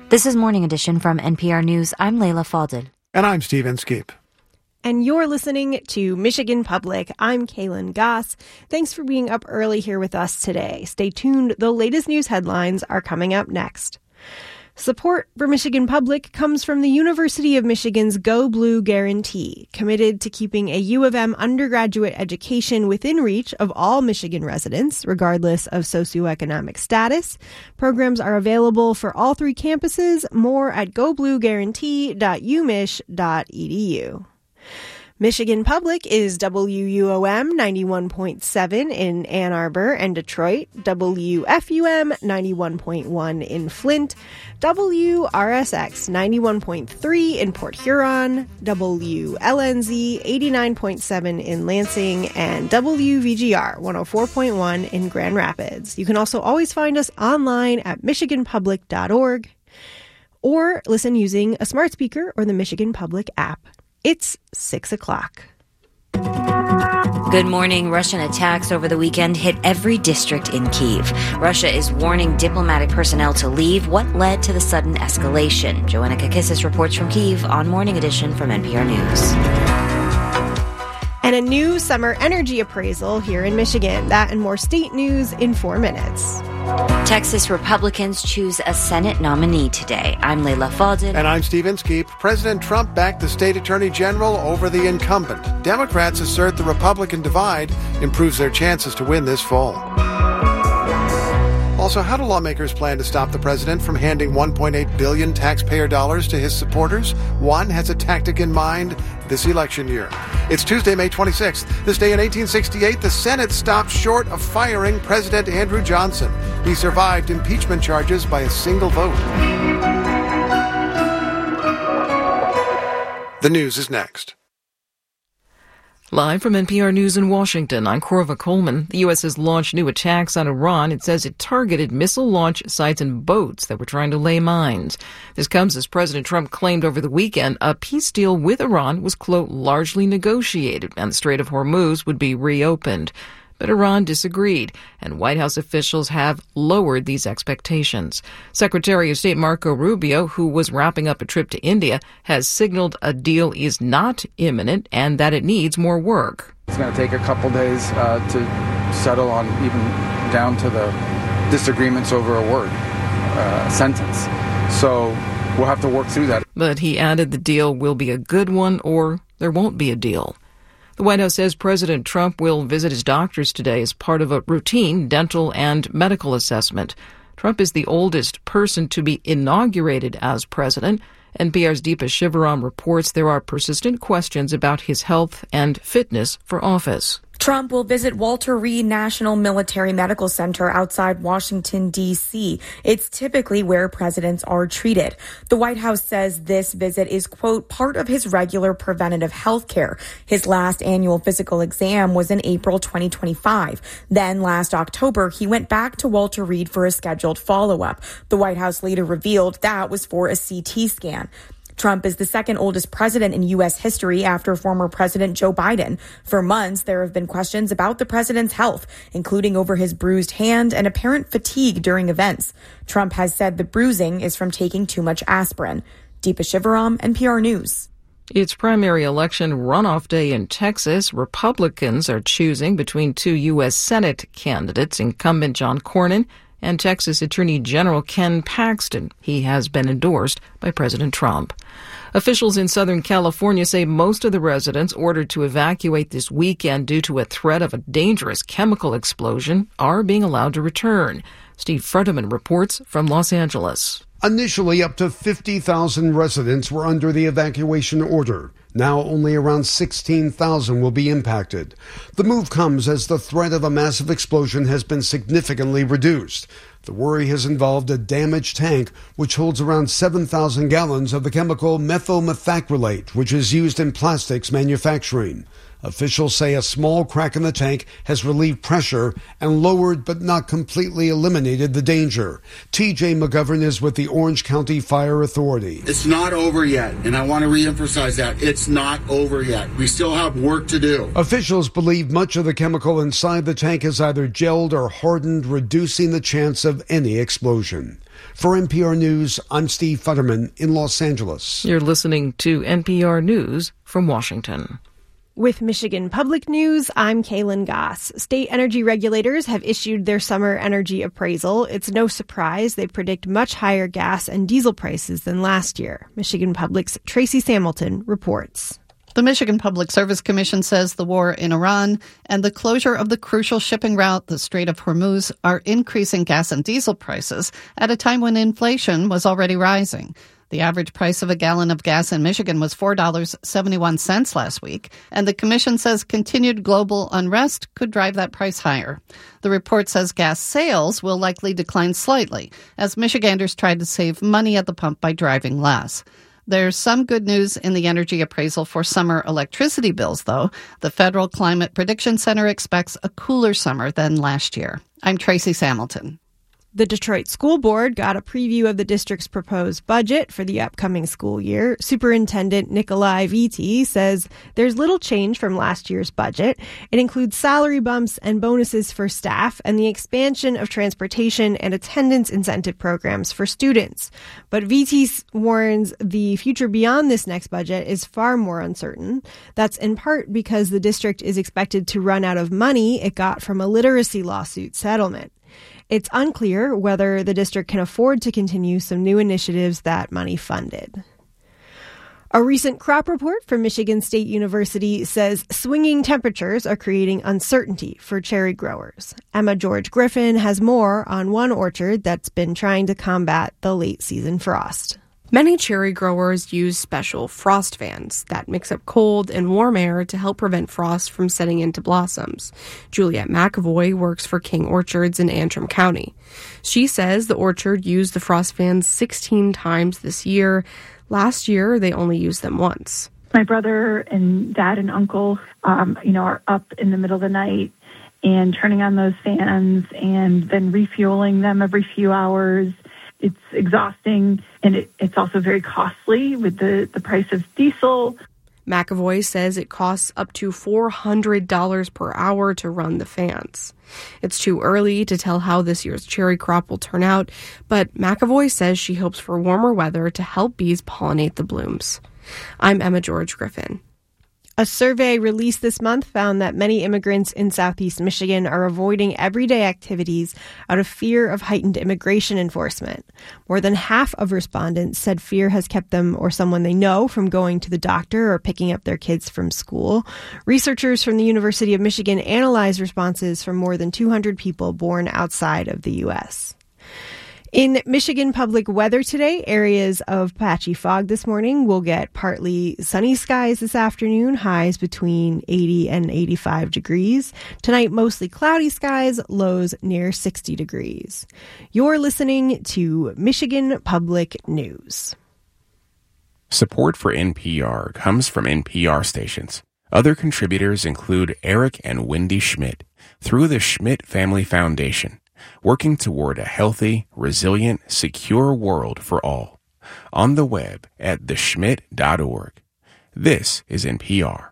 This is Morning Edition from NPR News. I'm Leila Fadel. And I'm Steve Inskeep. And you're listening to Michigan Public. I'm Kaylin Goss. Thanks for being up early here with us today. Stay tuned. The latest news headlines are coming up next. Support for Michigan Public comes from the University of Michigan's Go Blue Guarantee, committed to keeping a U of M undergraduate education within reach of all Michigan residents, regardless of socioeconomic status. Programs are available for all three campuses. More at goblueguarantee.umich.edu. Michigan Public is WUOM 91.7 in Ann Arbor and Detroit, WFUM 91.1 in Flint, WRSX 91.3 in Port Huron, WLNZ 89.7 in Lansing, and WVGR 104.1 in Grand Rapids. You can also always find us online at michiganpublic.org or listen using a smart speaker or the Michigan Public app. It's 6 o'clock. Good morning. Russian attacks over the weekend hit every district in Kyiv. Russia is warning diplomatic personnel to leave. What led to the sudden escalation? Joanna Kakissis reports from Kyiv on Morning Edition from NPR News. And a new summer energy appraisal here in Michigan. That and more state news in 4 minutes. Texas Republicans choose a Senate nominee today. I'm Leila Fadel. And I'm Steve Inskeep. President Trump backed the state attorney general over the incumbent. Democrats assert the Republican divide improves their chances to win this fall. Also, how do lawmakers plan to stop the president from handing $1.8 billion taxpayer dollars to his supporters? One has a tactic in mind this election year. It's Tuesday, May 26th. This day in 1868, the Senate stopped short of firing President Andrew Johnson. He survived impeachment charges by a single vote. The news is next. Live from NPR News in Washington, I'm Corva Coleman. The U.S. has launched new attacks on Iran. It says it targeted missile launch sites and boats that were trying to lay mines. This comes as President Trump claimed over the weekend a peace deal with Iran was, quote, largely negotiated and the Strait of Hormuz would be reopened. But Iran disagreed, and White House officials have lowered these expectations. Secretary of State Marco Rubio, who was wrapping up a trip to India, has signaled a deal is not imminent and that it needs more work. It's going to take a couple days to settle on even down to the disagreements over a word, a sentence. So we'll have to work through that. But he added the deal will be a good one or there won't be a deal. The White House says President Trump will visit his doctors today as part of a routine dental and medical assessment. Trump is the oldest person to be inaugurated as president. NPR's Deepa Shivaram reports there are persistent questions about his health and fitness for office. Trump will visit Walter Reed National Military Medical Center outside Washington, D.C. It's typically where presidents are treated. The White House says this visit is, quote, part of his regular preventative health care. His last annual physical exam was in April 2025. Then last October, he went back to Walter Reed for a scheduled follow-up. The White House later revealed that was for a CT scan. Trump is the second oldest president in U.S. history after former President Joe Biden. For months, there have been questions about the president's health, including over his bruised hand and apparent fatigue during events. Trump has said the bruising is from taking too much aspirin. Deepa Shivaram, NPR News. It's primary election runoff day in Texas. Republicans are choosing between two U.S. Senate candidates, incumbent John Cornyn and Texas Attorney General Ken Paxton. He has been endorsed by President Trump. Officials in Southern California say most of the residents ordered to evacuate this weekend due to a threat of a dangerous chemical explosion are being allowed to return. Steve Frederman reports from Los Angeles. Initially, up to 50,000 residents were under the evacuation order. Now only around 16,000 will be impacted. The move comes as the threat of a massive explosion has been significantly reduced. The worry has involved a damaged tank, which holds around 7,000 gallons of the chemical methylmethacrylate, which is used in plastics manufacturing. Officials say a small crack in the tank has relieved pressure and lowered but not completely eliminated the danger. TJ McGovern is with the Orange County Fire Authority. It's not over yet, and I want to reemphasize that. It's not over yet. We still have work to do. Officials believe much of the chemical inside the tank is either gelled or hardened, reducing the chance of any explosion. For NPR News, I'm Steve Futterman in Los Angeles. You're listening to NPR News from Washington. With Michigan Public News, I'm Kaylin Goss. State energy regulators have issued their summer energy appraisal. It's no surprise they predict much higher gas and diesel prices than last year. Michigan Public's Tracy Samilton reports. The Michigan Public Service Commission says the war in Iran and the closure of the crucial shipping route, the Strait of Hormuz, are increasing gas and diesel prices at a time when inflation was already rising. The average price of a gallon of gas in Michigan was $4.71 last week, and the commission says continued global unrest could drive that price higher. The report says gas sales will likely decline slightly as Michiganders try to save money at the pump by driving less. There's some good news in the energy appraisal for summer electricity bills, though. The Federal Climate Prediction Center expects a cooler summer than last year. I'm Tracy Samilton. The Detroit School Board got a preview of the district's proposed budget for the upcoming school year. Superintendent Nikolai Viti says there's little change from last year's budget. It includes salary bumps and bonuses for staff and the expansion of transportation and attendance incentive programs for students. But Viti warns the future beyond this next budget is far more uncertain. That's in part because the district is expected to run out of money it got from a literacy lawsuit settlement. It's unclear whether the district can afford to continue some new initiatives that money funded. A recent crop report from Michigan State University says swinging temperatures are creating uncertainty for cherry growers. Emma George Griffin has more on one orchard that's been trying to combat the late season frost. Many cherry growers use special frost fans that mix up cold and warm air to help prevent frost from setting into blossoms. Juliette McAvoy works for King Orchards in Antrim County. She says the orchard used the frost fans 16 times this year. Last year, they only used them once. My brother and dad and uncle, are up in the middle of the night and turning on those fans and then refueling them every few hours. It's exhausting, and it's also very costly with the price of diesel. McAvoy says it costs up to $400 per hour to run the fans. It's too early to tell how this year's cherry crop will turn out, but McAvoy says she hopes for warmer weather to help bees pollinate the blooms. I'm Emma George Griffin. A survey released this month found that many immigrants in Southeast Michigan are avoiding everyday activities out of fear of heightened immigration enforcement. More than half of respondents said fear has kept them or someone they know from going to the doctor or picking up their kids from school. Researchers from the University of Michigan analyzed responses from more than 200 people born outside of the U.S. In Michigan public weather today, areas of patchy fog this morning. We'll get partly sunny skies this afternoon, highs between 80 and 85 degrees. Tonight, mostly cloudy skies, lows near 60 degrees. You're listening to Michigan Public News. Support for NPR comes from NPR stations. Other contributors include Eric and Wendy Schmidt through the Schmidt Family Foundation, working toward a healthy, resilient, secure world for all. On the web at theschmidt.org. This is NPR.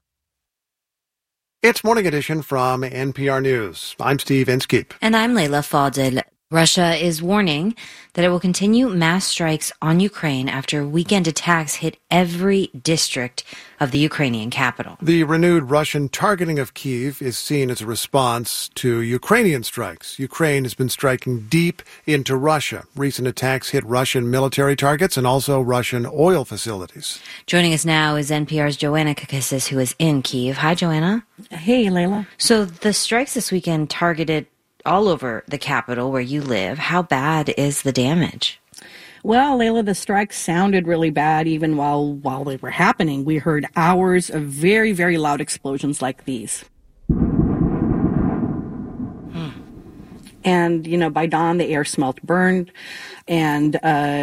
It's Morning Edition from NPR News. I'm Steve Inskeep. And I'm Leila Fadel. Russia is warning that it will continue mass strikes on Ukraine after weekend attacks hit every district of the Ukrainian capital. The renewed Russian targeting of Kyiv is seen as a response to Ukrainian strikes. Ukraine has been striking deep into Russia. Recent attacks hit Russian military targets and also Russian oil facilities. Joining us now is NPR's Joanna Kakissis, who is in Kyiv. Hi, Joanna. Hey, Leila. So the strikes this weekend targeted all over the capital where you live. How bad is the damage? Well, Leila, the strikes sounded really bad even while they were happening. We heard hours of very, very loud explosions like these. And, by dawn, the air smelled burned and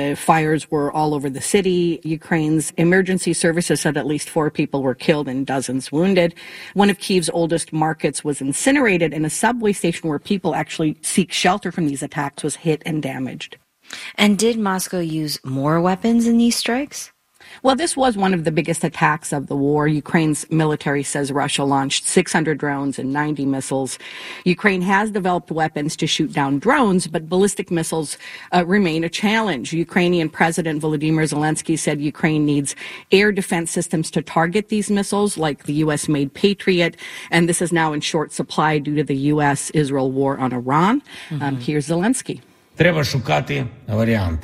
fires were all over the city. Ukraine's emergency services said at least 4 people were killed and dozens wounded. One of Kyiv's oldest markets was incinerated, and a subway station where people actually seek shelter from these attacks was hit and damaged. And did Moscow use more weapons in these strikes? Well, this was one of the biggest attacks of the war. Ukraine's military says Russia launched 600 drones and 90 missiles. Ukraine has developed weapons to shoot down drones, but ballistic missiles remain a challenge. Ukrainian President Volodymyr Zelensky said Ukraine needs air defense systems to target these missiles, like the U.S.-made Patriot, and this is now in short supply due to the U.S.-Israel war on Iran. Here's Zelensky. Треба шукати варіанти.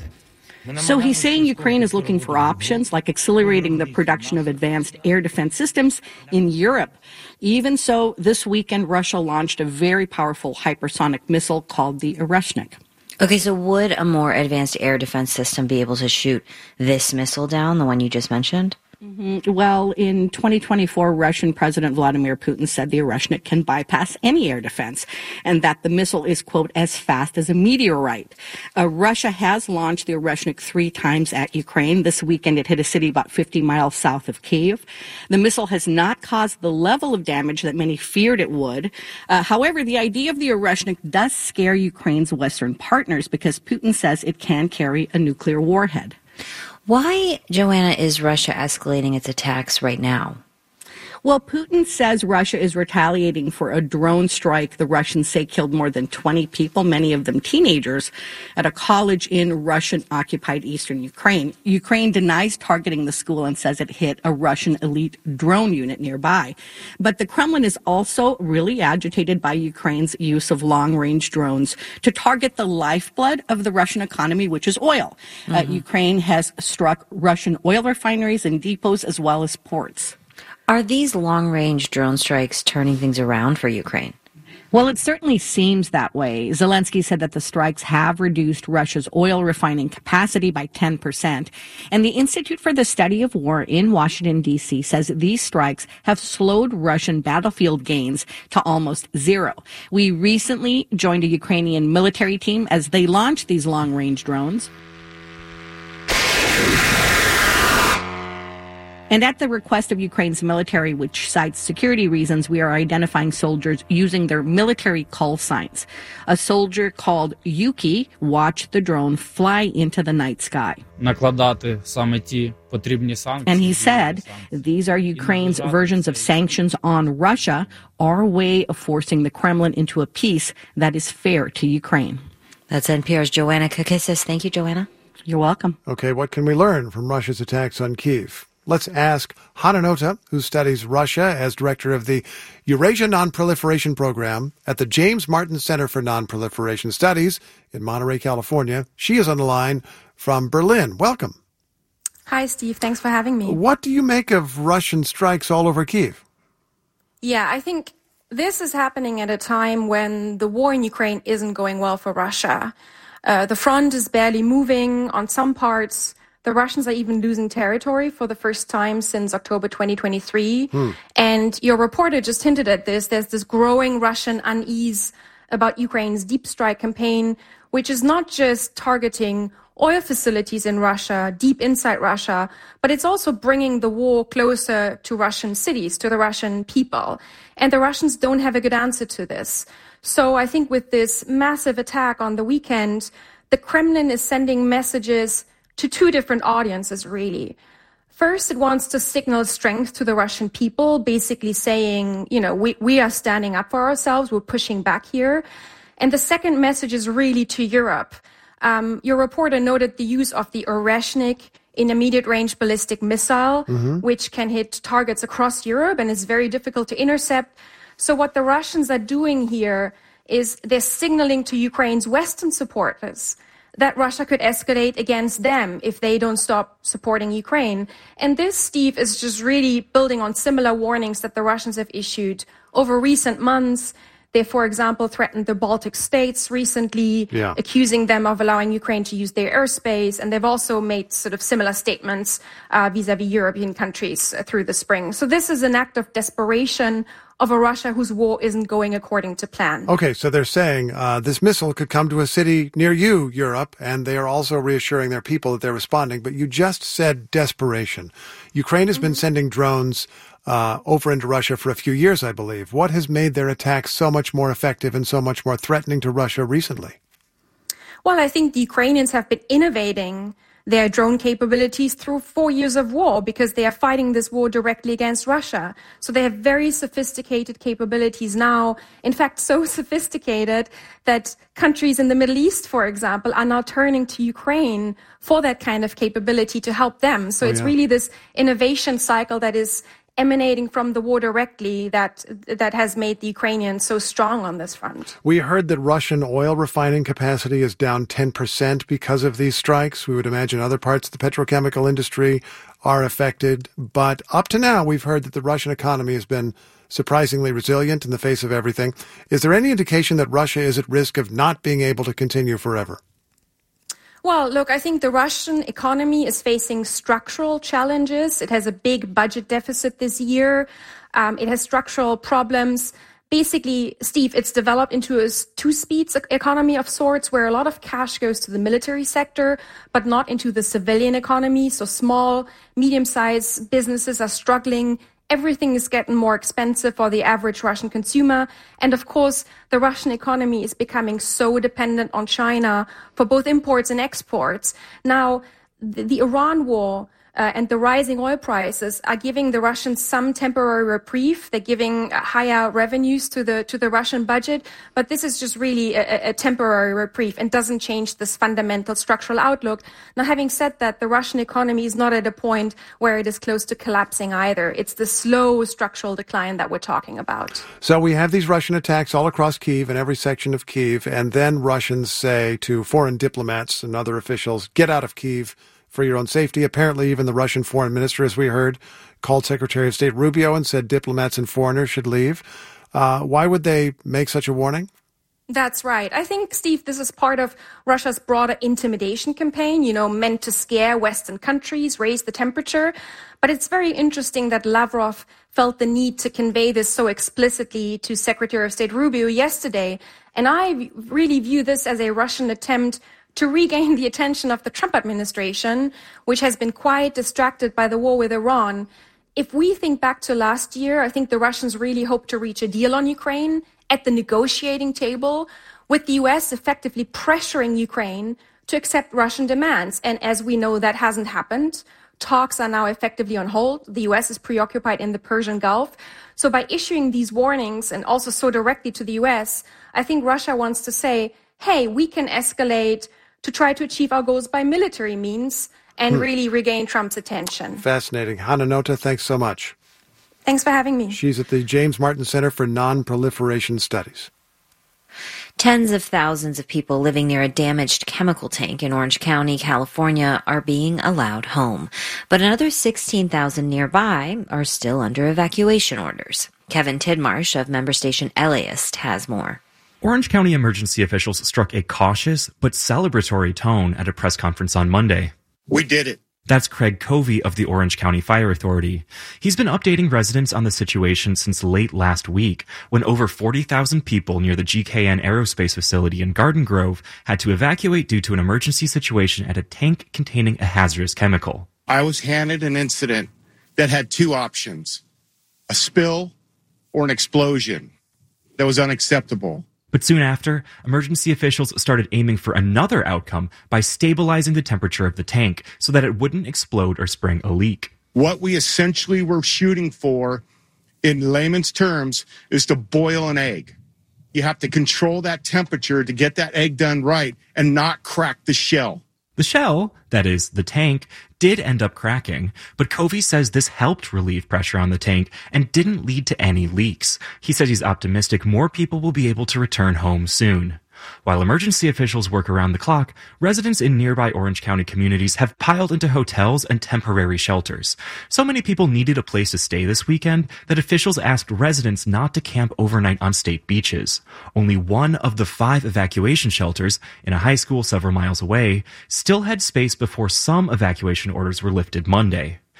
So he's saying Ukraine is looking for options like accelerating the production of advanced air defense systems in Europe. Even so, this weekend, Russia launched a very powerful hypersonic missile called the Oreshnik. Okay, so would a more advanced air defense system be able to shoot this missile down, the one you just mentioned? Well, in 2024, Russian President Vladimir Putin said the Oreshnik can bypass any air defense and that the missile is, quote, as fast as a meteorite. Russia has launched the Oreshnik 3 times at Ukraine. This weekend, it hit a city about 50 miles south of Kyiv. The missile has not caused the level of damage that many feared it would. However, the idea of the Oreshnik does scare Ukraine's Western partners because Putin says it can carry a nuclear warhead. Why, Joanna, is Russia escalating its attacks right now? Well, Putin says Russia is retaliating for a drone strike the Russians say killed more than 20 people, many of them teenagers, at a college in Russian-occupied eastern Ukraine. Ukraine denies targeting the school and says it hit a Russian elite drone unit nearby. But the Kremlin is also really agitated by Ukraine's use of long-range drones to target the lifeblood of the Russian economy, which is oil. Ukraine has struck Russian oil refineries and depots as well as ports. Are these long-range drone strikes turning things around for Ukraine? Well, it certainly seems that way. Zelensky said that the strikes have reduced Russia's oil refining capacity by 10%. And the Institute for the Study of War in Washington, D.C. says these strikes have slowed Russian battlefield gains to almost zero. We recently joined a Ukrainian military team as they launched these long-range drones. And at the request of Ukraine's military, which cites security reasons, we are identifying soldiers using their military call signs. A soldier called Yuki watched the drone fly into the night sky. And he said, these are Ukraine's versions of sanctions on Russia, our way of forcing the Kremlin into a peace that is fair to Ukraine. That's NPR's Joanna Kakissis. Thank you, Joanna. You're welcome. Okay, what can we learn from Russia's attacks on Kyiv? Let's ask Hana Nota, who studies Russia as director of the Eurasia Nonproliferation Program at the James Martin Center for Nonproliferation Studies in Monterey, California. She is on the line from Berlin. Welcome. Hi, Steve. Thanks for having me. What do you make of Russian strikes all over Kyiv? Yeah, I think this is happening at a time when the war in Ukraine isn't going well for Russia. The front is barely moving on some parts. The Russians are even losing territory for the first time since October 2023. And your reporter just hinted at this. There's this growing Russian unease about Ukraine's deep strike campaign, which is not just targeting oil facilities in Russia, deep inside Russia, but it's also bringing the war closer to Russian cities, to the Russian people. And the Russians don't have a good answer to this. So I think with this massive attack on the weekend, the Kremlin is sending messages to 2 different audiences, really. First, it wants to signal strength to the Russian people, basically saying, we are standing up for ourselves, we're pushing back here. And the second message is really to Europe. Your reporter noted the use of the Oreshnik intermediate-range ballistic missile, which can hit targets across Europe and is very difficult to intercept. So what the Russians are doing here is they're signaling to Ukraine's Western supporters that Russia could escalate against them if they don't stop supporting Ukraine. And this, Steve, is just really building on similar warnings that the Russians have issued over recent months. They, for example, threatened the Baltic states recently, accusing them of allowing Ukraine to use their airspace. And they've also made sort of similar statements vis-a-vis European countries through the spring. So this is an act of desperation of a Russia whose war isn't going according to plan. Okay, so they're saying this missile could come to a city near you, Europe, and they are also reassuring their people that they're responding. But you just said desperation. Ukraine has been sending drones over into Russia for a few years, I believe. What has made their attacks so much more effective and so much more threatening to Russia recently? Well, I think the Ukrainians have been innovating their drone capabilities through 4 years of war because they are fighting this war directly against Russia. So they have very sophisticated capabilities now. In fact, so sophisticated that countries in the Middle East, for example, are now turning to Ukraine for that kind of capability to help them. So it's really this innovation cycle that is emanating from the war directly that has made the Ukrainians so strong on this front. We heard that Russian oil refining capacity is down 10% because of these strikes. We would imagine other parts of the petrochemical industry are affected. But up to now, we've heard that the Russian economy has been surprisingly resilient in the face of everything. Is there any indication that Russia is at risk of not being able to continue forever? Well, look, I think the Russian economy is facing structural challenges. It has a big budget deficit this year. It has structural problems. Basically, Steve, it's developed into a two-speed economy of sorts where a lot of cash goes to the military sector, but not into the civilian economy. So small, medium-sized businesses are struggling. Everything is getting more expensive for the average Russian consumer. And of course, the Russian economy is becoming so dependent on China for both imports and exports. Now, the Iran war and the rising oil prices are giving the Russians some temporary reprieve. They're giving higher revenues to the Russian budget, but this is just really a temporary reprieve and doesn't change this fundamental structural outlook. Now, having said that, the Russian economy is not at a point where it is close to collapsing either. It's the slow structural decline that we're talking about. So we have these Russian attacks all across Kyiv and every section of Kyiv, and then Russians say to foreign diplomats and other officials, get out of Kyiv for your own safety. Apparently, even the Russian foreign minister, as we heard, called Secretary of State Rubio and said diplomats and foreigners should leave. Why would they make such a warning? That's right. I think, Steve, this is part of Russia's broader intimidation campaign, meant to scare Western countries, raise the temperature. But it's very interesting that Lavrov felt the need to convey this so explicitly to Secretary of State Rubio yesterday. And I really view this as a Russian attempt to regain the attention of the Trump administration, which has been quite distracted by the war with Iran. If we think back to last year, I think the Russians really hoped to reach a deal on Ukraine at the negotiating table, with the U.S. effectively pressuring Ukraine to accept Russian demands. And as we know, that hasn't happened. Talks are now effectively on hold. The U.S. is preoccupied in the Persian Gulf. So by issuing these warnings and also so directly to the U.S., I think Russia wants to say, hey, we can escalate to try to achieve our goals by military means and really regain Trump's attention. Fascinating. Hannah Nota, thanks so much. Thanks for having me. She's at the James Martin Center for Non-Proliferation Studies. Tens of thousands of people living near a damaged chemical tank in Orange County, California, are being allowed home. But another 16,000 nearby are still under evacuation orders. Kevin Tidmarsh of member station LAist has more. Orange County emergency officials struck a cautious but celebratory tone at a press conference on Monday. We did it. That's Craig Covey of the Orange County Fire Authority. He's been updating residents on the situation since late last week, when over 40,000 people near the GKN Aerospace facility in Garden Grove had to evacuate due to an emergency situation at a tank containing a hazardous chemical. I was handed an incident that had two options: a spill or an explosion. That was unacceptable. But soon after, emergency officials started aiming for another outcome by stabilizing the temperature of the tank so that it wouldn't explode or spring a leak. What we essentially were shooting for, in layman's terms, is to boil an egg. You have to control that temperature to get that egg done right and not crack the shell. The shell, that is, the tank, did end up cracking, but Covey says this helped relieve pressure on the tank and didn't lead to any leaks. He says he's optimistic more people will be able to return home soon. While emergency officials work around the clock, residents in nearby Orange County communities have piled into hotels and temporary shelters. So many people needed a place to stay this weekend that officials asked residents not to camp overnight on state beaches. Only one of the 5 evacuation shelters, in a high school several miles away, still had space before some evacuation orders were lifted Monday.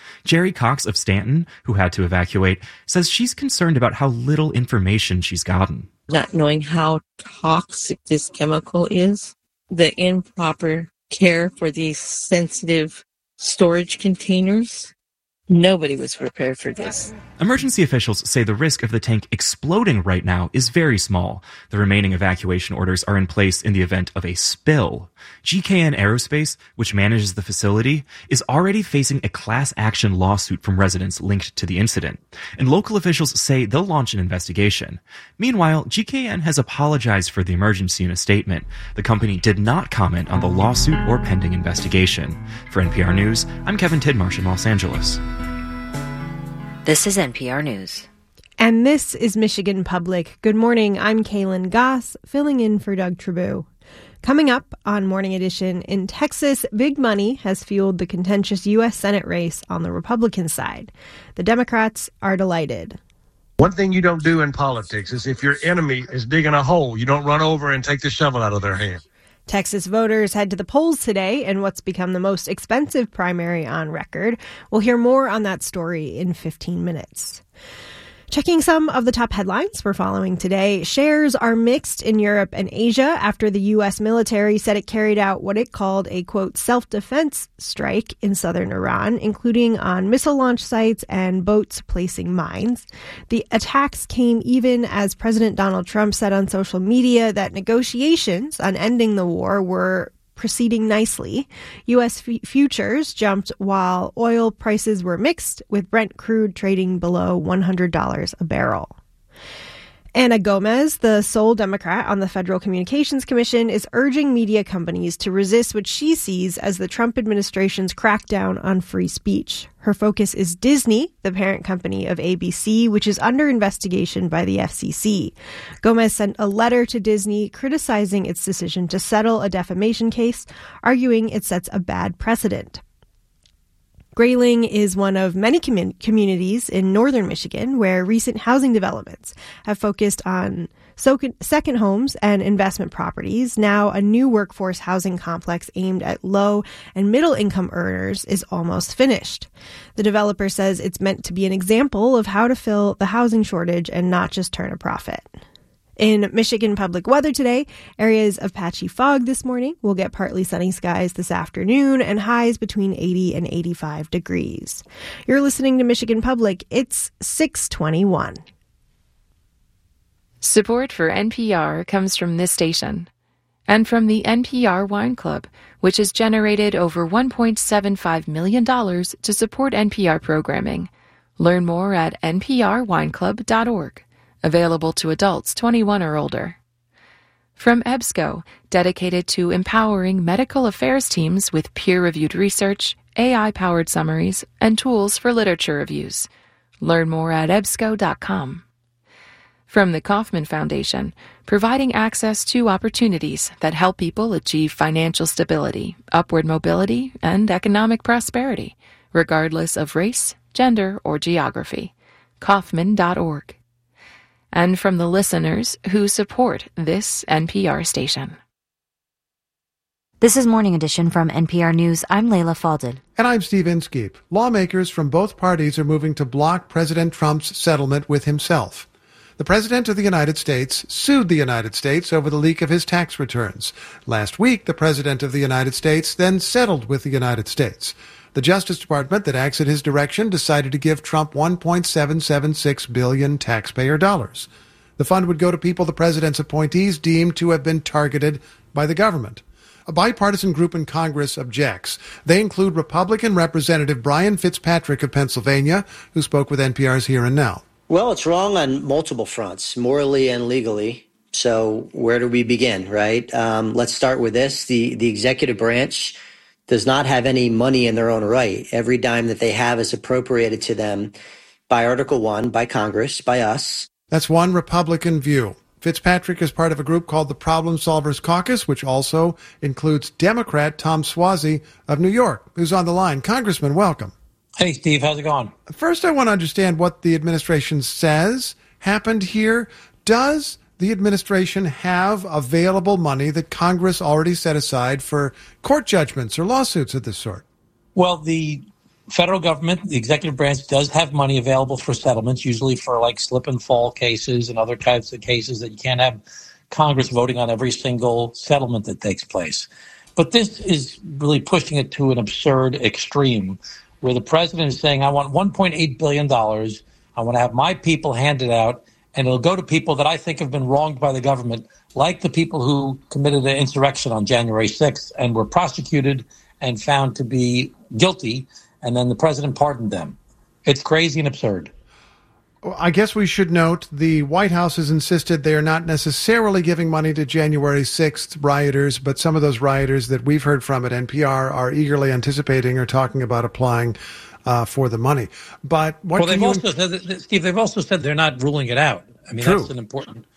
Jerry Cox of Stanton, who had to evacuate, says she's concerned about how little information she's gotten. Not knowing how toxic this chemical is, the improper care for these sensitive storage containers. Nobody was prepared for this. Emergency officials say the risk of the tank exploding right now is very small. The remaining evacuation orders are in place in the event of a spill. GKN Aerospace, which manages the facility, is already facing a class action lawsuit from residents linked to the incident, and local officials say they'll launch an investigation. Meanwhile, GKN has apologized for the emergency in a statement. The company did not comment on the lawsuit or pending investigation. For NPR News, I'm Kevin Tidmarsh in Los Angeles. This is NPR News. And this is Michigan Public. Good morning. I'm Kaylin Goss, filling in for Doug Trabue. Coming up on Morning Edition, in Texas, big money has fueled the contentious U.S. Senate race on the Republican side. The Democrats are delighted. One thing you don't do in politics is if your enemy is digging a hole, you don't run over and take the shovel out of their hand. Texas voters head to the polls today in what's become the most expensive primary on record. We'll hear more on that story in 15 minutes. Checking some of the top headlines we're following today, shares are mixed in Europe and Asia after the U.S. military said it carried out what it called a, quote, self-defense strike in southern Iran, including on missile launch sites and boats placing mines. The attacks came even as President Donald Trump said on social media that negotiations on ending the war were proceeding nicely. U.S. futures jumped while oil prices were mixed, with Brent crude trading below $100 a barrel. Ana Gomez, the sole Democrat on the Federal Communications Commission, is urging media companies to resist what she sees as the Trump administration's crackdown on free speech. Her focus is Disney, the parent company of ABC, which is under investigation by the FCC. Gomez sent a letter to Disney criticizing its decision to settle a defamation case, arguing it sets a bad precedent. Grayling is one of many communities in northern Michigan where recent housing developments have focused on second homes and investment properties. Now, a new workforce housing complex aimed at low and middle income earners is almost finished. The developer says it's meant to be an example of how to fill the housing shortage and not just turn a profit. In Michigan public weather today, areas of patchy fog this morning. We'll get partly sunny skies this afternoon and highs between 80 and 85 degrees. You're listening to Michigan Public. It's 6:21. Support for NPR comes from this station and from the NPR Wine Club, which has generated over $1.75 million to support NPR programming. Learn more at nprwineclub.org. Available to adults 21 or older. From EBSCO, dedicated to empowering medical affairs teams with peer-reviewed research, AI-powered summaries, and tools for literature reviews. Learn more at ebsco.com. From the Kauffman Foundation, providing access to opportunities that help people achieve financial stability, upward mobility, and economic prosperity, regardless of race, gender, or geography. Kauffman.org. And from the listeners who support this NPR station. This is Morning Edition from NPR News. I'm Leila Fadel. And I'm Steve Inskeep. Lawmakers from both parties are moving to block President Trump's settlement with himself. The President of the United States sued the United States over the leak of his tax returns. Last week, the President of the United States then settled with the United States. The Justice Department that acts at his direction decided to give Trump $1.776 billion taxpayer dollars. The fund would go to people the president's appointees deemed to have been targeted by the government. A bipartisan group in Congress objects. They include Republican Representative Brian Fitzpatrick of Pennsylvania, who spoke with NPR's Here and Now. Well, it's wrong on multiple fronts, morally and legally. So where do we begin, right? Let's start with this. The executive branch does not have any money in their own right. Every dime that they have is appropriated to them by Article 1, by Congress, by us. That's one Republican view. Fitzpatrick is part of a group called the Problem Solvers Caucus, which also includes Democrat Tom Suozzi of New York, who's on the line. Congressman, welcome. Hey, Steve, how's it going? First, I want to understand what the administration says happened here. Does the administration have available money that Congress already set aside for court judgments or lawsuits of this sort? Well, the federal government, the executive branch, does have money available for settlements, usually for like slip and fall cases and other types of cases that you can't have Congress voting on every single settlement that takes place. But this is really pushing it to an absurd extreme where the president is saying, I want $1.8 billion. I want to have my people hand it out, and it'll go to people that I think have been wronged by the government, like the people who committed an insurrection on January 6th and were prosecuted and found to be guilty, and then the president pardoned them. It's crazy and absurd. I guess we should note the White House has insisted they are not necessarily giving money to January 6th rioters, but some of those rioters that we've heard from at NPR are eagerly anticipating or talking about applying for the money. But what they've also said, Steve, they've also said they're not ruling it out. I mean, True. That's an important.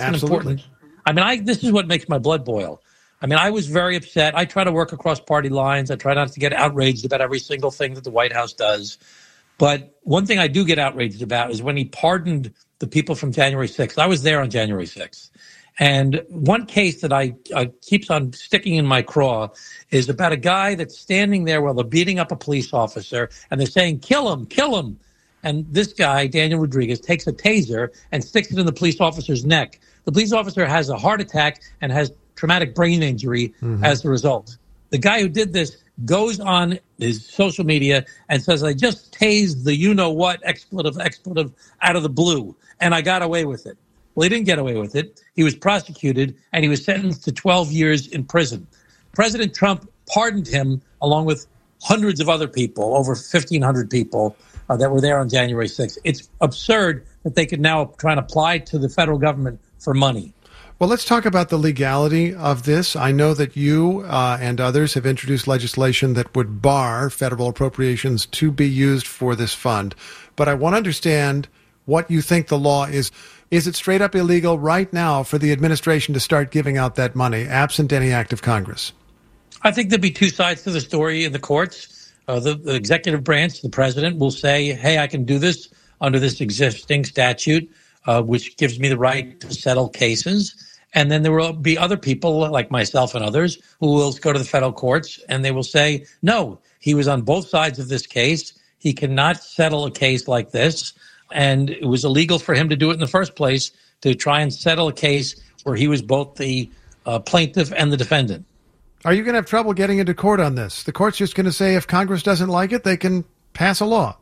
I mean, this is what makes my blood boil. I mean, I was very upset. I try to work across party lines. I try not to get outraged about every single thing that the White House does. But one thing I do get outraged about is when he pardoned the people from January 6th. I was there on January 6th. And one case that I keeps on sticking in my craw is about a guy that's standing there while they're beating up a police officer, and they're saying, kill him, kill him. And this guy, Daniel Rodriguez, takes a taser and sticks it in the police officer's neck. The police officer has a heart attack and has traumatic brain injury as a result. The guy who did this goes on his social media and says, I just tased the you-know-what expletive out of the blue, and I got away with it. Well, he didn't get away with it. He was prosecuted, and he was sentenced to 12 years in prison. President Trump pardoned him along with hundreds of other people, over 1,500 people that were there on January 6th. It's absurd that they could now try and apply to the federal government for money. Well, let's talk about the legality of this. I know that you and others have introduced legislation that would bar federal appropriations to be used for this fund. But I want to understand what you think the law is. Is it straight up illegal right now for the administration to start giving out that money, absent any act of Congress? I think there'll be two sides to the story in the courts. The executive branch, the president, will say, hey, I can do this under this existing statute, which gives me the right to settle cases. And then there will be other people like myself and others who will go to the federal courts and they will say, no, he was on both sides of this case. He cannot settle a case like this. And it was illegal for him to do it in the first place, to try and settle a case where he was both the plaintiff and the defendant. Are you going to have trouble getting into court on this? The court's just going to say if Congress doesn't like it, they can pass a law.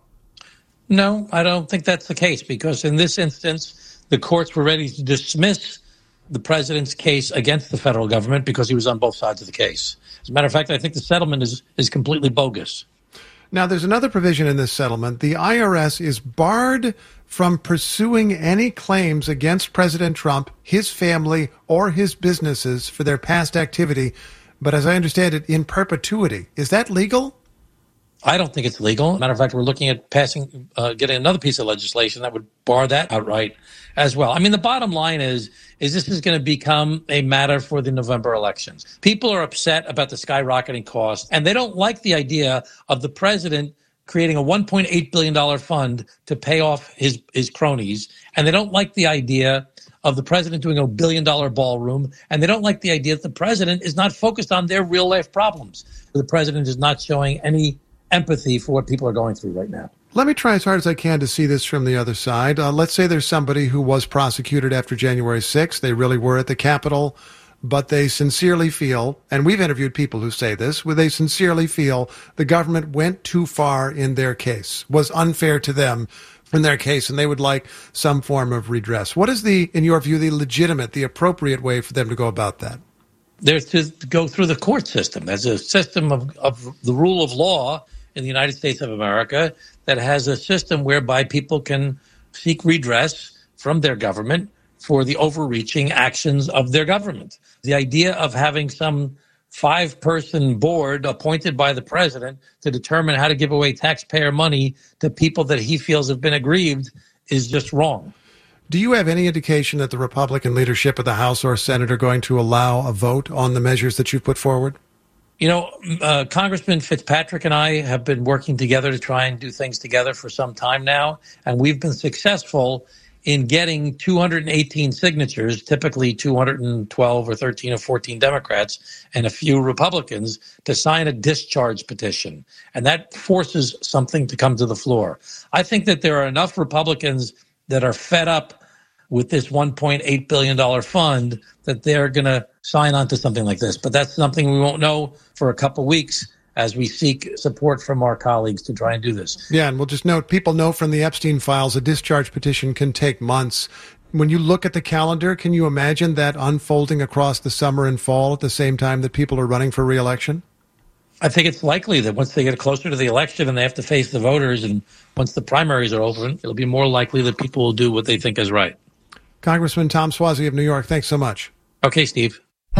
No, I don't think that's the case, because in this instance, the courts were ready to dismiss the president's case against the federal government because he was on both sides of the case. As a matter of fact, I think the settlement is completely bogus. Now, there's another provision in this settlement. The IRS is barred from pursuing any claims against President Trump, his family, or his businesses for their past activity, but as I understand it, in perpetuity. Is that legal? I don't think it's legal. Matter of fact, we're looking at getting another piece of legislation that would bar that outright as well. I mean, the bottom line is this is going to become a matter for the November elections. People are upset about the skyrocketing cost, and they don't like the idea of the president creating a $1.8 billion fund to pay off his cronies, and they don't like the idea of the president doing a $1 billion ballroom, and they don't like the idea that the president is not focused on their real-life problems. The president is not showing any empathy for what people are going through right now. Let me try as hard as I can to see this from the other side. Let's say there's somebody who was prosecuted after January 6th. They really were at the Capitol, but they sincerely feel, and we've interviewed people who say this, where they sincerely feel the government went too far in their case, was unfair to them in their case, and they would like some form of redress. What is in your view, the legitimate, the appropriate way for them to go about that? There's to go through the court system. There's a system of the rule of law in the United States of America that has a system whereby people can seek redress from their government for the overreaching actions of their government. The idea of having some 5-person board appointed by the president to determine how to give away taxpayer money to people that he feels have been aggrieved is just wrong. Do you have any indication that the Republican leadership of the House or Senate are going to allow a vote on the measures that you've put forward? You know, Congressman Fitzpatrick and I have been working together to try and do things together for some time now, and we've been successful in getting 218 signatures, typically 212 or 13 or 14 Democrats and a few Republicans, to sign a discharge petition. And that forces something to come to the floor. I think that there are enough Republicans that are fed up with this $1.8 billion fund that they're going to sign on to something like this. But that's something we won't know for a couple weeks as we seek support from our colleagues to try and do this. Yeah, and we'll just note, people know from the Epstein files, a discharge petition can take months. When you look at the calendar, can you imagine that unfolding across the summer and fall at the same time that people are running for re-election? I think it's likely that once they get closer to the election and they have to face the voters, and once the primaries are over, it'll be more likely that people will do what they think is right. Congressman Tom Suozzi of New York, thanks so much. Okay, Steve.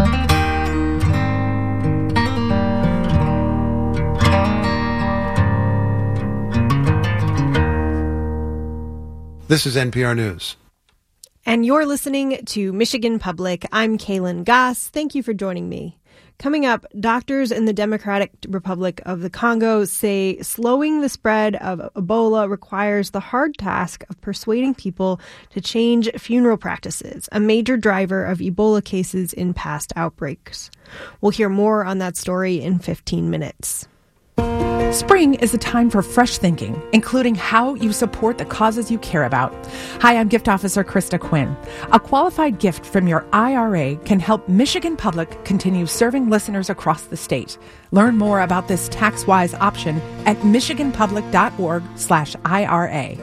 This is NPR News. And you're listening to Michigan Public. I'm Kaylin Goss. Thank you for joining me. Coming up, doctors in the Democratic Republic of the Congo say slowing the spread of Ebola requires the hard task of persuading people to change funeral practices, a major driver of Ebola cases in past outbreaks. We'll hear more on that story in 15 minutes. Spring is a time for fresh thinking, including how you support the causes you care about. Hi, I'm Gift Officer Krista Quinn. A qualified gift from your IRA can help Michigan Public continue serving listeners across the state. Learn more about this tax-wise option at michiganpublic.org/IRA.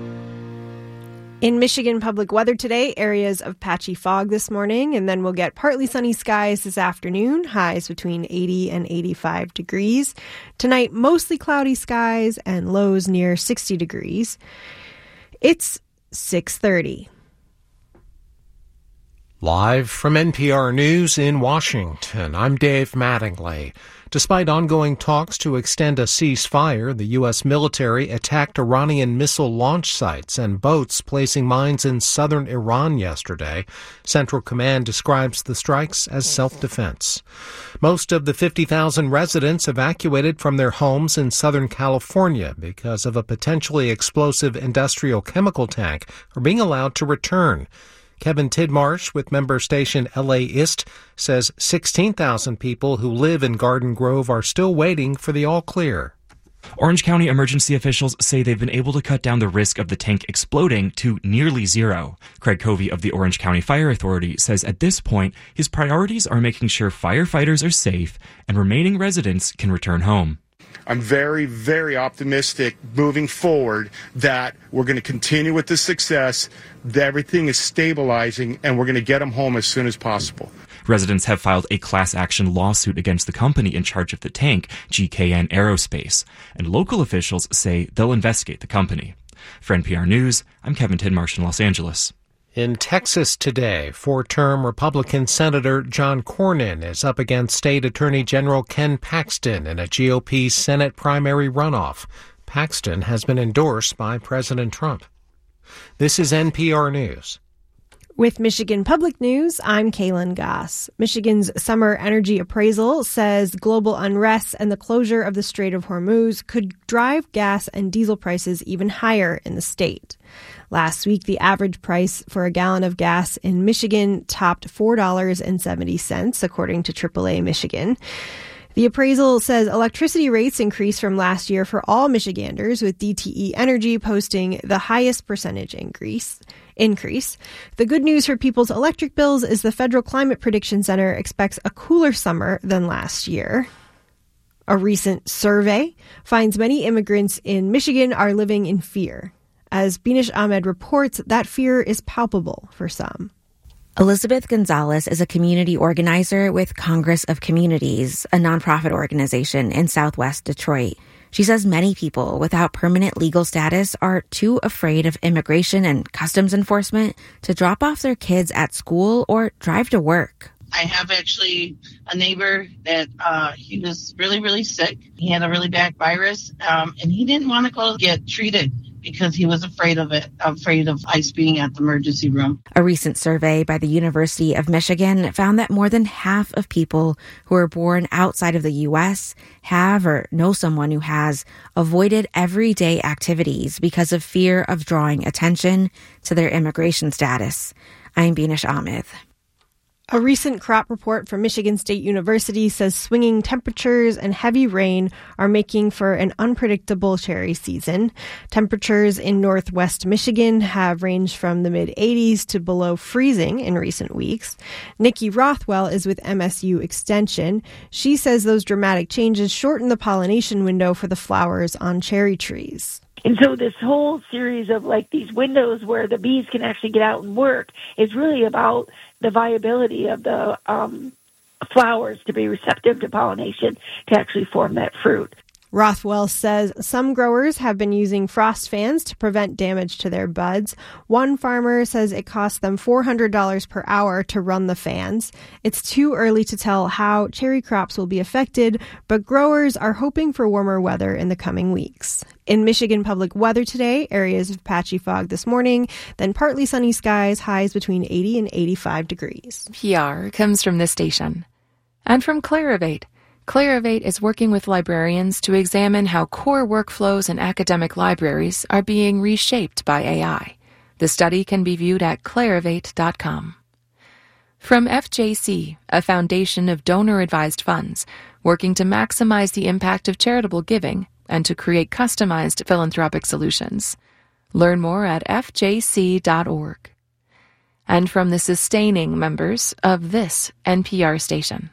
In Michigan Public weather today, areas of patchy fog this morning, and then we'll get partly sunny skies this afternoon, highs between 80 and 85 degrees. Tonight, mostly cloudy skies and lows near 60 degrees. It's 6:30. Live from NPR News in Washington, I'm Dave Mattingly. Despite ongoing talks to extend a ceasefire, the U.S. military attacked Iranian missile launch sites and boats placing mines in southern Iran yesterday. Central Command describes the strikes as self-defense. Most of the 50,000 residents evacuated from their homes in Southern California because of a potentially explosive industrial chemical tank are being allowed to return. Kevin Tidmarsh with member station LA Ist says 16,000 people who live in Garden Grove are still waiting for the all clear. Orange County emergency officials say they've been able to cut down the risk of the tank exploding to nearly zero. Craig Covey of the Orange County Fire Authority says at this point, his priorities are making sure firefighters are safe and remaining residents can return home. I'm very, very optimistic moving forward that we're going to continue with this success, that everything is stabilizing, and we're going to get them home as soon as possible. Residents have filed a class action lawsuit against the company in charge of the tank, GKN Aerospace, and local officials say they'll investigate the company. For NPR News, I'm Kevin Tidmarsh in Los Angeles. In Texas today, four-term Republican Senator John Cornyn is up against State Attorney General Ken Paxton in a GOP Senate primary runoff. Paxton has been endorsed by President Trump. This is NPR News. With Michigan Public News, I'm Kaylin Goss. Michigan's summer energy appraisal says global unrest and the closure of the Strait of Hormuz could drive gas and diesel prices even higher in the state. Last week, the average price for a gallon of gas in Michigan topped $4.70, according to AAA Michigan. The appraisal says electricity rates increased from last year for all Michiganders, with DTE Energy posting the highest percentage increase. The good news for people's electric bills is the Federal Climate Prediction Center expects a cooler summer than last year. A recent survey finds many immigrants in Michigan are living in fear. As Binish Ahmed reports, that fear is palpable for some. Elizabeth Gonzalez is a community organizer with Congress of Communities, a nonprofit organization in Southwest Detroit. She says many people without permanent legal status are too afraid of immigration and customs enforcement to drop off their kids at school or drive to work. I have actually a neighbor that he was really, really sick. He had a really bad virus, and he didn't want to go get treated because he was afraid of ICE being at the emergency room. A recent survey by the University of Michigan found that more than half of people who are born outside of the U.S. have or know someone who has avoided everyday activities because of fear of drawing attention to their immigration status. I'm Binish Ahmed. A recent crop report from Michigan State University says swinging temperatures and heavy rain are making for an unpredictable cherry season. Temperatures in northwest Michigan have ranged from the mid-80s to below freezing in recent weeks. Nikki Rothwell is with MSU Extension. She says those dramatic changes shorten the pollination window for the flowers on cherry trees. And so this whole series of like these windows where the bees can actually get out and work is really about the viability of the flowers to be receptive to pollination to actually form that fruit. Rothwell says some growers have been using frost fans to prevent damage to their buds. One farmer says it costs them $400 per hour to run the fans. It's too early to tell how cherry crops will be affected, but growers are hoping for warmer weather in the coming weeks. In Michigan public weather today, areas of patchy fog this morning, then partly sunny skies, highs between 80 and 85 degrees. PR comes from this station. And from Clarivate. Clarivate is working with librarians to examine how core workflows in academic libraries are being reshaped by AI. The study can be viewed at clarivate.com. From FJC, a foundation of donor-advised funds, working to maximize the impact of charitable giving and to create customized philanthropic solutions. Learn more at fjc.org. And from the sustaining members of this NPR station.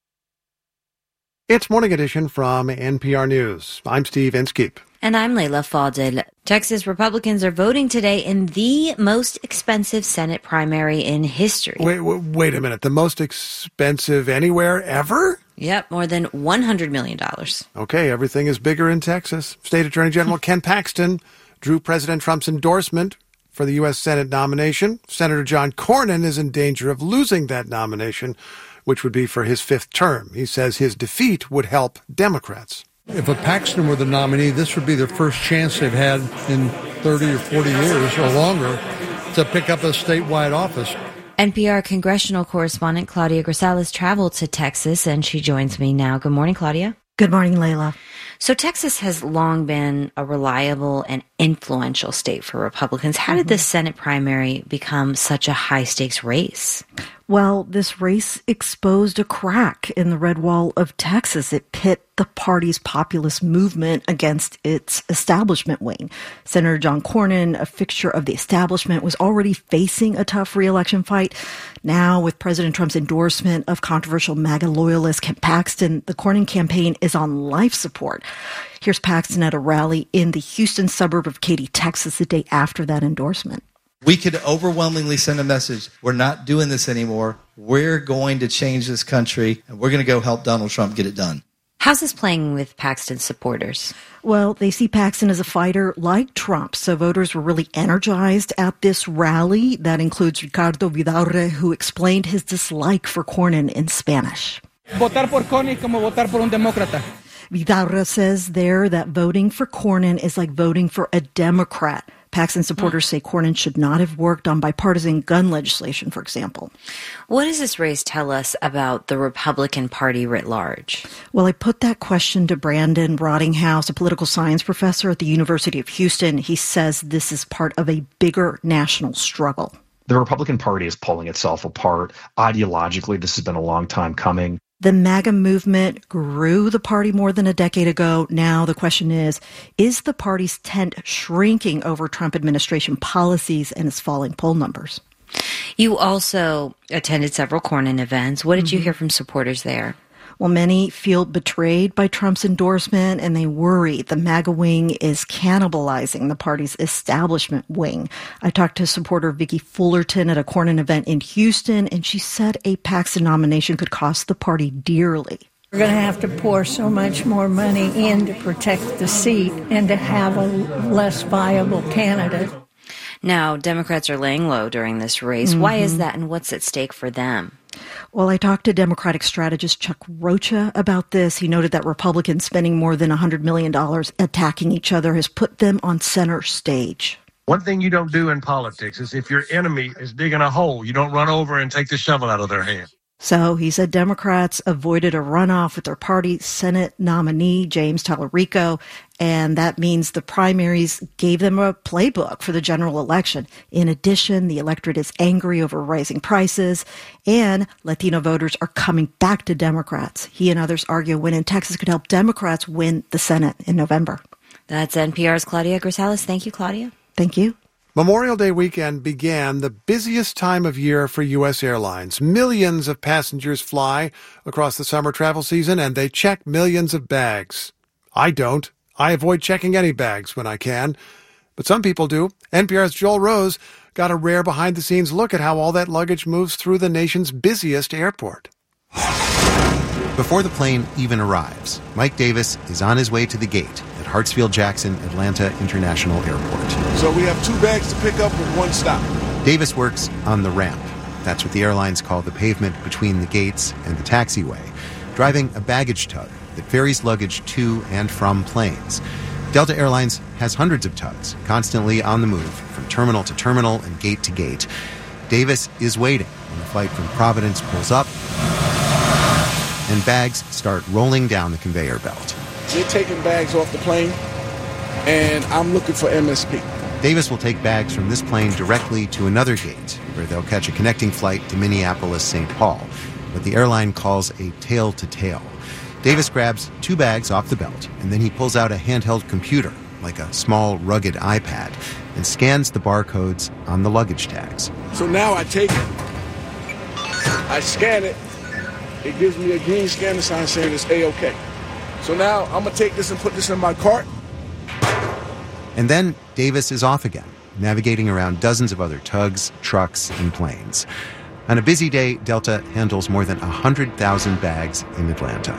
It's Morning Edition from NPR News. I'm Steve Inskeep. And I'm Layla Fadel. Texas Republicans are voting today in the most expensive Senate primary in history. Wait a minute. The most expensive anywhere ever? Yep, more than $100 million. Okay, everything is bigger in Texas. State Attorney General Ken Paxton drew President Trump's endorsement for the U.S. Senate nomination. Senator John Cornyn is in danger of losing that nomination, which would be for his fifth term. He says his defeat would help Democrats. If a Paxton were the nominee, this would be their first chance they've had in 30 or 40 years or longer to pick up a statewide office. NPR congressional correspondent Claudia Grisales traveled to Texas, and she joins me now. Good morning, Claudia. Good morning, Layla. So Texas has long been a reliable and influential state for Republicans. How did the Senate primary become such a high-stakes race? Well, this race exposed a crack in the red wall of Texas. It pit the party's populist movement against its establishment wing. Senator John Cornyn, a fixture of the establishment, was already facing a tough re-election fight. Now, with President Trump's endorsement of controversial MAGA loyalist Ken Paxton, the Cornyn campaign is on life support. Here's Paxton at a rally in the Houston suburb of Katy, Texas, the day after that endorsement. We could overwhelmingly send a message. We're not doing this anymore. We're going to change this country, and we're going to go help Donald Trump get it done. How's this playing with Paxton's supporters? Well, they see Paxton as a fighter like Trump, so voters were really energized at this rally. That includes Ricardo Vidaurre, who explained his dislike for Cornyn in Spanish. Votar por Cornyn como votar por un demócrata. Vidaurre says there that voting for Cornyn is like voting for a Democrat. Paxton supporters say Cornyn should not have worked on bipartisan gun legislation, for example. What does this race tell us about the Republican Party writ large? Well, I put that question to Brandon Rottinghouse, a political science professor at the University of Houston. He says this is part of a bigger national struggle. The Republican Party is pulling itself apart. Ideologically, this has been a long time coming. The MAGA movement grew the party more than a decade ago. Now the question is the party's tent shrinking over Trump administration policies and its falling poll numbers? You also attended several Cornyn events. What did you hear from supporters there? Well, many feel betrayed by Trump's endorsement, and they worry the MAGA wing is cannibalizing the party's establishment wing. I talked to supporter Vicki Fullerton at a Cornyn event in Houston, and she said a Paxton nomination could cost the party dearly. We're going to have to pour so much more money in to protect the seat and to have a less viable candidate. Now, Democrats are laying low during this race. Why is that, and what's at stake for them? Well, I talked to Democratic strategist Chuck Rocha about this. He noted that Republicans spending more than $100 million attacking each other has put them on center stage. One thing you don't do in politics is if your enemy is digging a hole, you don't run over and take the shovel out of their hand. So he said Democrats avoided a runoff with their party Senate nominee, James Tallarico, and that means the primaries gave them a playbook for the general election. In addition, the electorate is angry over rising prices, and Latino voters are coming back to Democrats. He and others argue a win in Texas could help Democrats win the Senate in November. That's NPR's Claudia Grisales. Thank you, Claudia. Thank you. Memorial Day weekend began the busiest time of year for U.S. airlines. Millions of passengers fly across the summer travel season, and they check millions of bags. I don't. I avoid checking any bags when I can. But some people do. NPR's Joel Rose got a rare behind-the-scenes look at how all that luggage moves through the nation's busiest airport. Before the plane even arrives, Mike Davis is on his way to the gate at Hartsfield-Jackson Atlanta International Airport. So we have 2 bags to pick up with 1 stop. Davis works on the ramp. That's what the airlines call the pavement between the gates and the taxiway, driving a baggage tug that ferries luggage to and from planes. Delta Airlines has hundreds of tugs, constantly on the move from terminal to terminal and gate to gate. Davis is waiting when the flight from Providence pulls up and bags start rolling down the conveyor belt. They're taking bags off the plane, and I'm looking for MSP. Davis will take bags from this plane directly to another gate, where they'll catch a connecting flight to Minneapolis-St. Paul, what the airline calls a tail-to-tail. Davis grabs 2 bags off the belt, and then he pulls out a handheld computer, like a small, rugged iPad, and scans the barcodes on the luggage tags. So now I take it, I scan it, it gives me a green scanner sign saying it's A-OK. So now I'm going to take this and put this in my cart. And then Davis is off again, navigating around dozens of other tugs, trucks, and planes. On a busy day, Delta handles more than 100,000 bags in Atlanta.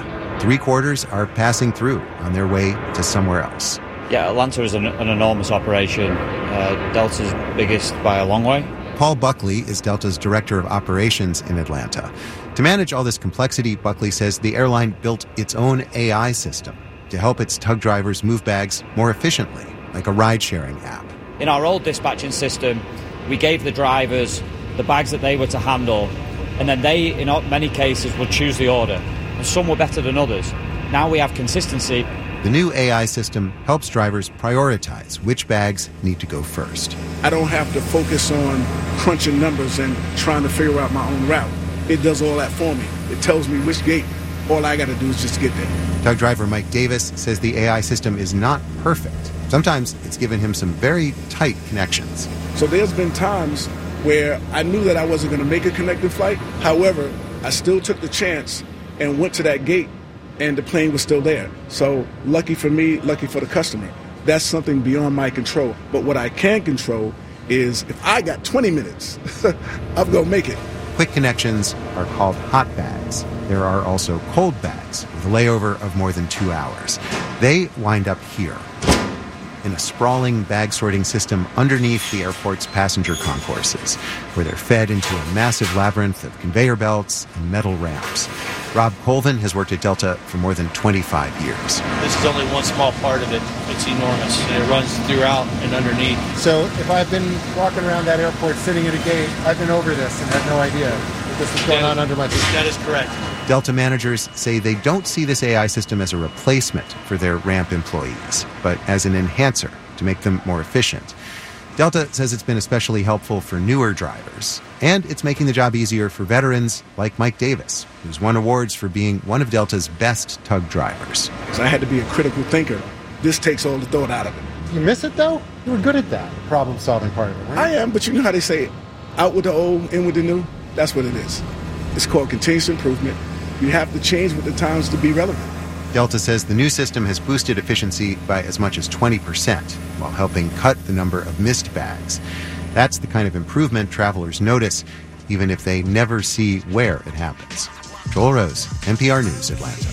3/4 are passing through on their way to somewhere else. Yeah, Atlanta is an enormous operation. Delta's biggest by a long way. Paul Buckley is Delta's director of operations in Atlanta. To manage all this complexity, Buckley says the airline built its own AI system to help its tug drivers move bags more efficiently, like a ride-sharing app. In our old dispatching system, we gave the drivers the bags that they were to handle, and then they, in many cases, would choose the order. And some were better than others. Now we have consistency. The new AI system helps drivers prioritize which bags need to go first. I don't have to focus on crunching numbers and trying to figure out my own route. It does all that for me. It tells me which gate. All I got to do is just get there. Tug driver Mike Davis says the AI system is not perfect. Sometimes it's given him some very tight connections. So there's been times where I knew that I wasn't going to make a connecting flight. However, I still took the chance and went to that gate, and the plane was still there. So lucky for me, lucky for the customer. That's something beyond my control. But what I can control is if I got 20 minutes, I'm going to make it. Quick connections are called hot bags. There are also cold bags with a layover of more than 2 hours. They wind up here, in a sprawling bag sorting system underneath the airport's passenger concourses, where they're fed into a massive labyrinth of conveyor belts and metal ramps. Rob Colvin has worked at Delta for more than 25 years. This is only one small part of it. It's enormous, and it runs throughout and underneath. So if I've been walking around that airport sitting at a gate, I've been over this and had no idea that this was going on under my feet. That is correct. Delta managers say they don't see this AI system as a replacement for their ramp employees, but as an enhancer to make them more efficient. Delta says it's been especially helpful for newer drivers, and it's making the job easier for veterans like Mike Davis, who's won awards for being one of Delta's best tug drivers. Because I had to be a critical thinker. This takes all the thought out of it. You miss it, though? You were good at that problem-solving part of it, right? I am, but you know how they say, out with the old, in with the new? That's what it is. It's called continuous improvement. You have to change with the times to be relevant. Delta says the new system has boosted efficiency by as much as 20%, while helping cut the number of missed bags. That's the kind of improvement travelers notice, even if they never see where it happens. Joel Rose, NPR News, Atlanta.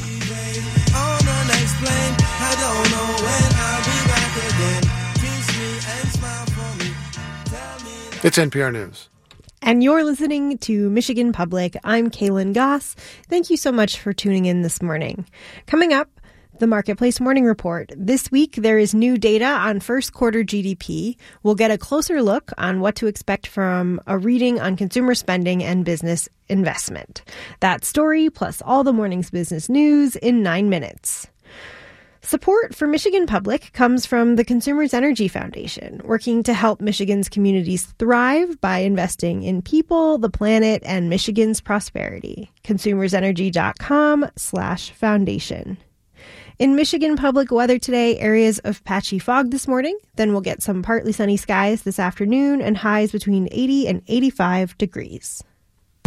It's NPR News. And you're listening to Michigan Public. I'm Kaylin Goss. Thank you so much for tuning in this morning. Coming up, the Marketplace Morning Report. This week, there is new data on first quarter GDP. We'll get a closer look on what to expect from a reading on consumer spending and business investment. That story, plus all the morning's business news in 9 minutes. Support for Michigan Public comes from the Consumers Energy Foundation, working to help Michigan's communities thrive by investing in people, the planet, and Michigan's prosperity. consumersenergy.com/foundation. In Michigan Public weather today, areas of patchy fog this morning. Then we'll get some partly sunny skies this afternoon and highs between 80 and 85 degrees.